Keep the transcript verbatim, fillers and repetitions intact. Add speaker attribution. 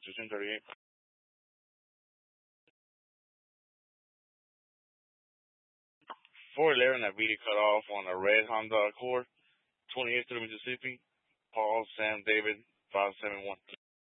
Speaker 1: Constitution thirty-eight. four eleven, Navidi cut off on a red Honda Accord, twenty-eighth through Mississippi. Paul Sam David five seven one.